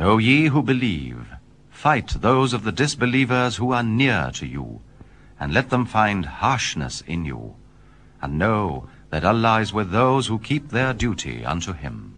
O ye who believe, fight those of the disbelievers who are near to you, and let them find harshness in you, and know that Allah is with those who keep their duty unto him.